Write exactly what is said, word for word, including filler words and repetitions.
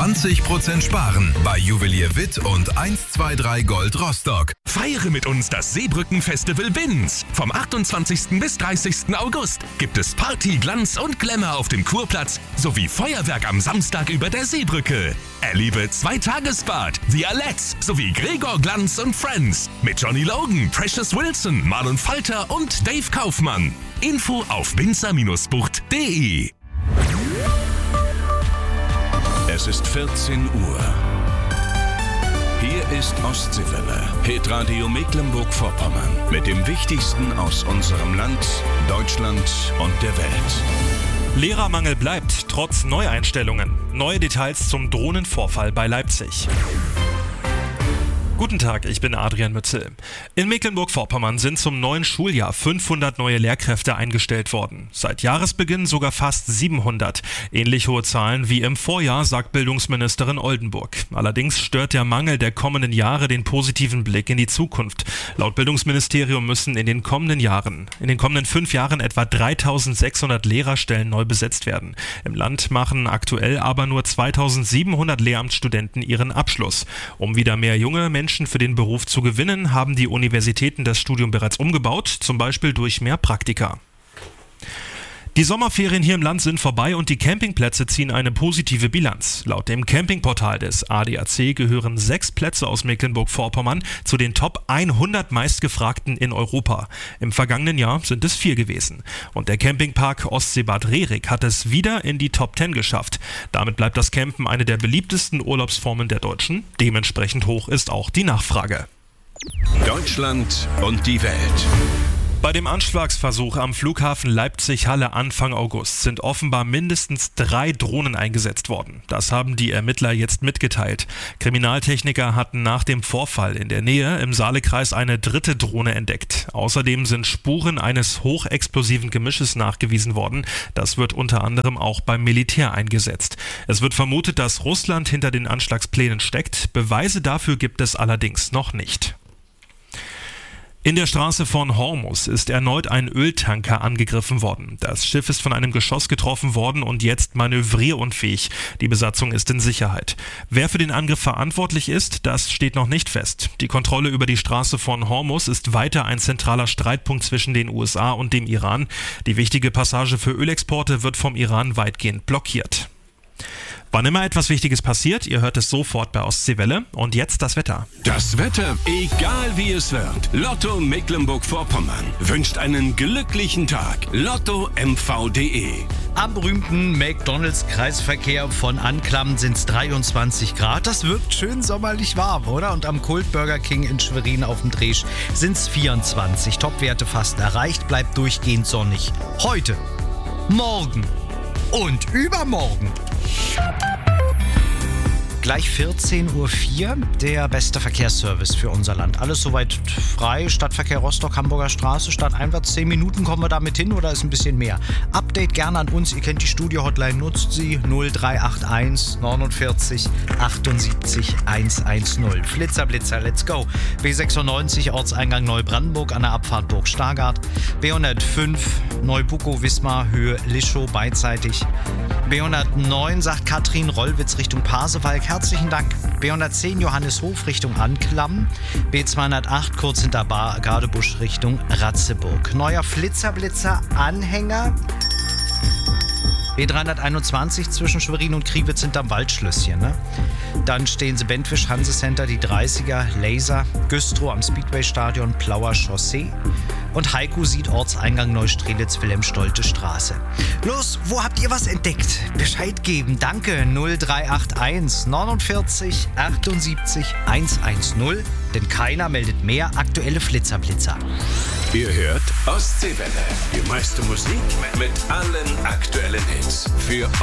zwanzig Prozent sparen bei Juwelier Witt und eins zwei drei Gold Rostock. Feiere mit uns das Seebrücken-Festival Binz. Vom achtundzwanzigsten bis dreißigsten August gibt es Party, Glanz und Glamour auf dem Kurplatz sowie Feuerwerk am Samstag über der Seebrücke. Erlebe Zwei-Tages-Bad, The Alettes sowie Gregor Glanz und Friends mit Johnny Logan, Precious Wilson, Marlon Falter und Dave Kaufmann. Info auf binzer Bindestrich bucht punkt de. Es ist vierzehn Uhr. Hier ist Ostseewelle, Hitradio Mecklenburg-Vorpommern mit dem Wichtigsten aus unserem Land, Deutschland und der Welt. Lehrermangel bleibt, trotz Neueinstellungen. Neue Details zum Drohnenvorfall bei Leipzig. Guten Tag, ich bin Adrian Mützel. In Mecklenburg-Vorpommern sind zum neuen Schuljahr fünfhundert neue Lehrkräfte eingestellt worden. Seit Jahresbeginn sogar fast siebenhundert. Ähnlich hohe Zahlen wie im Vorjahr, sagt Bildungsministerin Oldenburg. Allerdings stört der Mangel der kommenden Jahre den positiven Blick in die Zukunft. Laut Bildungsministerium müssen in den kommenden Jahren, in den kommenden fünf Jahren etwa dreitausendsechshundert Lehrerstellen neu besetzt werden. Im Land machen aktuell aber nur zweitausendsiebenhundert Lehramtsstudenten ihren Abschluss. Um wieder mehr junge Menschen Menschen für den Beruf zu gewinnen, haben die Universitäten das Studium bereits umgebaut, zum Beispiel durch mehr Praktika. Die Sommerferien hier im Land sind vorbei und die Campingplätze ziehen eine positive Bilanz. Laut dem Campingportal des A D A C gehören sechs Plätze aus Mecklenburg-Vorpommern zu den Top hundert meistgefragten in Europa. Im vergangenen Jahr sind es vier gewesen. Und der Campingpark Ostseebad Rerik hat es wieder in die Top zehn geschafft. Damit bleibt das Campen eine der beliebtesten Urlaubsformen der Deutschen. Dementsprechend hoch ist auch die Nachfrage. Deutschland und die Welt. Bei dem Anschlagsversuch am Flughafen Leipzig-Halle Anfang August sind offenbar mindestens drei Drohnen eingesetzt worden. Das haben die Ermittler jetzt mitgeteilt. Kriminaltechniker hatten nach dem Vorfall in der Nähe im Saalekreis eine dritte Drohne entdeckt. Außerdem sind Spuren eines hochexplosiven Gemisches nachgewiesen worden. Das wird unter anderem auch beim Militär eingesetzt. Es wird vermutet, dass Russland hinter den Anschlagsplänen steckt. Beweise dafür gibt es allerdings noch nicht. In der Straße von Hormuz ist erneut ein Öltanker angegriffen worden. Das Schiff ist von einem Geschoss getroffen worden und jetzt manövrierunfähig. Die Besatzung ist in Sicherheit. Wer für den Angriff verantwortlich ist, das steht noch nicht fest. Die Kontrolle über die Straße von Hormuz ist weiter ein zentraler Streitpunkt zwischen den U S A und dem Iran. Die wichtige Passage für Ölexporte wird vom Iran weitgehend blockiert. Wann immer etwas Wichtiges passiert, ihr hört es sofort bei Ostseewelle. Und jetzt das Wetter. Das Wetter, egal wie es wird. Lotto Mecklenburg-Vorpommern wünscht einen glücklichen Tag. Lotto M V punkt de. Am berühmten McDonalds-Kreisverkehr von Anklam sind es dreiundzwanzig Grad. Das wirkt schön sommerlich warm, oder? Und am Kult Burger King in Schwerin auf dem Dresch sind es vierundzwanzig. Topwerte fast erreicht, bleibt durchgehend sonnig. Heute, morgen und übermorgen. Gleich vierzehn Uhr vier, der beste Verkehrsservice für unser Land. Alles soweit frei, Stadtverkehr Rostock, Hamburger Straße, stadteinwärts zehn Minuten, kommen wir damit hin oder ist ein bisschen mehr? Update gerne an uns, ihr kennt die Studio-Hotline, nutzt sie null drei acht eins neunundvierzig achtundsiebzig hundertzehn. Flitzer, Blitzer, let's go. B sechsundneunzig, Ortseingang Neubrandenburg an der Abfahrt Burg Stargard. B hundertfünf, Neubukow, Wismar, Höhe Lischow, beidseitig. B hundertneun, sagt Katrin, Rollwitz Richtung Pasewalk. Herzlichen Dank. B hundertzehn Johanneshof Richtung Anklam. B zweihundertacht kurz hinter Bar Gardebusch Richtung Ratzeburg. Neuer Flitzerblitzer Anhänger. B dreihunderteinundzwanzig zwischen Schwerin und Kriwitz hinterm Waldschlösschen. Ne? Dann stehen sie Bentwisch, Hanse Center, die dreißiger, Laser, Güstrow am Speedway-Stadion, Plauer Chaussee. Und Heiko sieht Ortseingang Neustrelitz, Wilhelm-Stolte Straße. Los, wo habt ihr was entdeckt? Bescheid geben. Danke. null drei acht eins neunundvierzig achtundsiebzig hundertzehn. Denn keiner meldet mehr aktuelle Flitzerblitzer. Ihr hört Ostseewelle. Die meiste Musik mit allen aktuellen Hits. Für